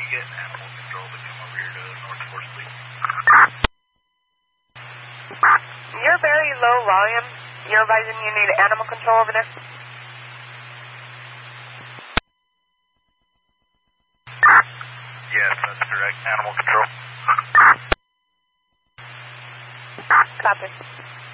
you get animal control to come over here to North 4th Street? You're very low volume. You're advising you need animal control over there? Yes, that's correct. Animal control. Copy.